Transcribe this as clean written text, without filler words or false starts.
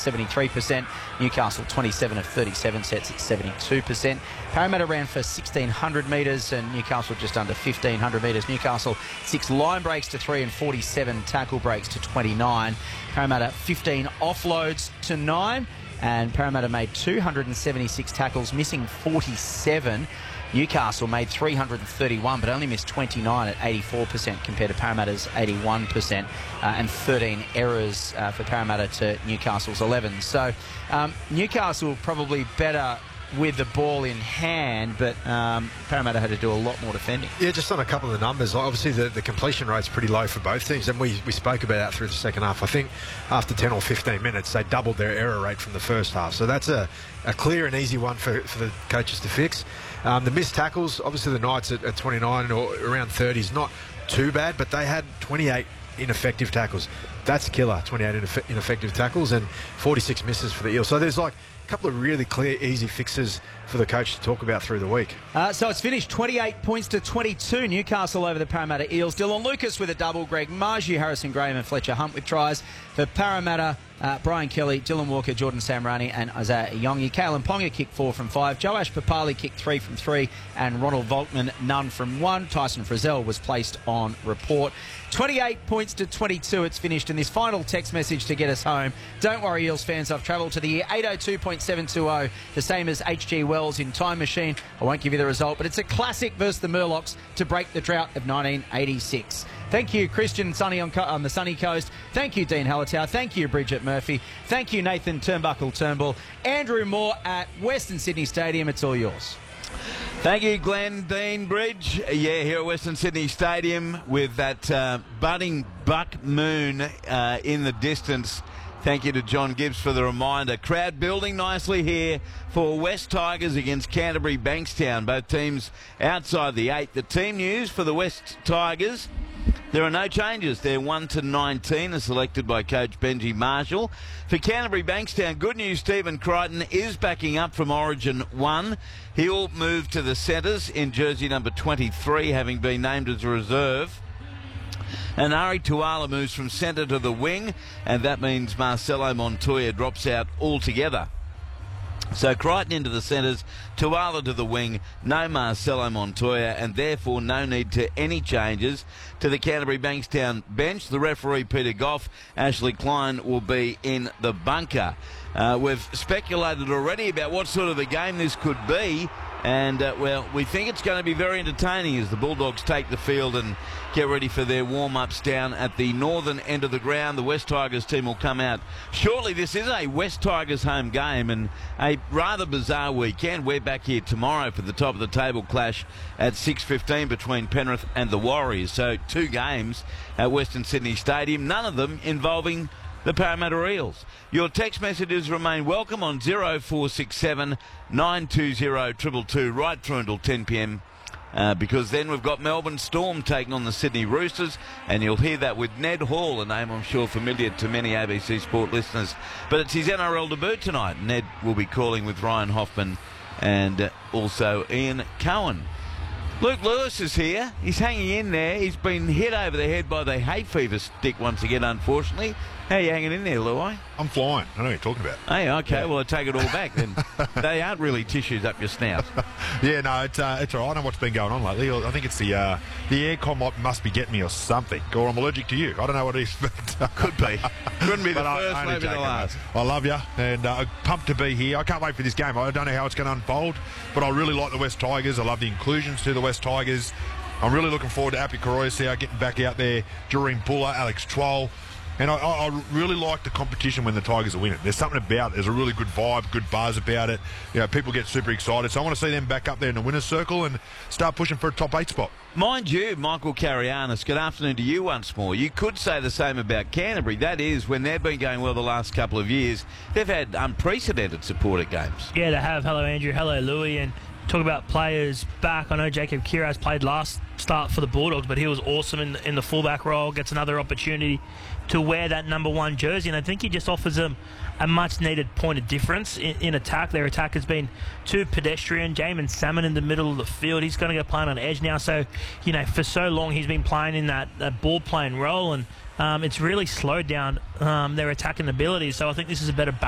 73%. Newcastle 27 of 37 sets at 72%. Parramatta ran for 1,600 metres and Newcastle just under 1,500 metres. Newcastle 6 line breaks to 3 and 47 tackle breaks to 29. Parramatta 15 offloads to 9. And Parramatta made 276 tackles, missing 47. Newcastle made 331, but only missed 29 at 84% compared to Parramatta's 81%, and 13 errors for Parramatta to Newcastle's 11. So Newcastle probably better with the ball in hand, but Parramatta had to do a lot more defending. Yeah, just on a couple of the numbers. Obviously, the completion rate's pretty low for both teams, and we spoke about that through the second half. I think after 10 or 15 minutes, they doubled their error rate from the first half. So that's a clear and easy one for the coaches to fix. The missed tackles, obviously the Knights at 29 or around 30 is not too bad, but they had 28 ineffective tackles. That's killer, 28 ineffective tackles and 46 misses for the Eels. So there's like a couple of really clear, easy fixes for the coach to talk about through the week. So it's finished 28 points to 22. Newcastle over the Parramatta Eels. Dylan Lucas with a double. Greg Marju, Harrison Graham and Fletcher Hunt with tries. For Parramatta, Brian Kelly, Dylan Walker, Jordan Samrani and Isaiah Iongi. Kalen Ponga kicked 4 from 5. Joash Papali kicked 3 from 3. And Ronald Volkman none from 1. Tyson Frizzell was placed on report. 28 points to 22. It's finished. And this final text message to get us home. Don't worry, Eels fans. I've travelled to the year 802.720. The same as H.G. Wells in Time Machine. I won't give you the result, but it's a classic versus the Murlocs to break the drought of 1986. Thank you, Christian Sunny on the sunny coast. Thank you, Dean Hallertau. Thank you, Bridget Murphy. Thank you, Nathan Turnbuckle-Turnbull. Andrew Moore at Western Sydney Stadium. It's all yours. Thank you, Glenn, Dean, Bridge. Yeah, here at Western Sydney Stadium with that budding buck moon in the distance. Thank you to John Gibbs for the reminder. Crowd building nicely here for West Tigers against Canterbury Bankstown. Both teams outside the 8. The team news for the West Tigers: there are no changes. They're 1 to 19 as selected by coach Benji Marshall. For Canterbury Bankstown, good news, Stephen Crichton is backing up from Origin 1. He'll move to the centres in jersey number 23, having been named as a reserve. And Ari Tuala moves from centre to the wing, and that means Marcelo Montoya drops out altogether. So Crichton into the centres, Tuala to the wing, no Marcelo Montoya, and therefore no need to any changes to the Canterbury Bankstown bench. The referee, Peter Goff, Ashley Klein will be in the bunker. We've speculated already about what sort of a game this could be, and, well, we think it's going to be very entertaining as the Bulldogs take the field and get ready for their warm-ups down at the northern end of the ground. The West Tigers team will come out shortly. This is a West Tigers home game and a rather bizarre weekend. We're back here tomorrow for the top-of-the-table clash at 6:15 between Penrith and the Warriors. So 2 games at Western Sydney Stadium, none of them involving the Parramatta Eels. Your text messages remain welcome on 0467 920 222 right through until 10 p.m. Because then we've got Melbourne Storm taking on the Sydney Roosters, and you'll hear that with Ned Hall, a name I'm sure familiar to many ABC Sport listeners. But it's his NRL debut tonight. Ned will be calling with Ryan Hoffman and also Ian Cohen. Luke Lewis is here. He's hanging in there. He's been hit over the head by the hay fever stick once again, unfortunately. How are you hanging in there, Louie? I'm flying. I know what you're talking about. Hey, okay. Yeah. Well, I take it all back then. They aren't really tissues up your snout. Yeah, no, it's all right. I know what's been going on lately. I think it's the aircon must be getting me or something. Or I'm allergic to you. I don't know what it is. But, could be. Couldn't be the first, maybe the last. I love you, and pumped to be here. I can't wait for this game. I don't know how it's going to unfold, but I really like the West Tigers. I love the inclusions to the West Tigers. I'm really looking forward to Api Koroisau getting back out there, Doreen Buller, Alex Troll. And I really like the competition when the Tigers are winning. There's something about it. There's a really good vibe, good buzz about it. You know, people get super excited. So I want to see them back up there in the winner's circle and start pushing for a top 8 spot. Mind you, Michael Carianis, good afternoon to you once more. You could say the same about Canterbury. That is, when they've been going well the last couple of years, they've had unprecedented support at games. Yeah, they have. Hello, Andrew. Hello, Louie. And talk about players back. I know Jacob Kiraz played last start for the Bulldogs, but he was awesome in the fullback role. Gets another opportunity to wear that number 1 jersey, and I think he just offers them a much-needed point of difference in attack. Their attack has been too pedestrian. Jamin Salmon in the middle of the field. He's going to go playing on edge now. So, you know, for so long he's been playing in that ball-playing role, and it's really slowed down their attacking abilities. So I think this is a better balance.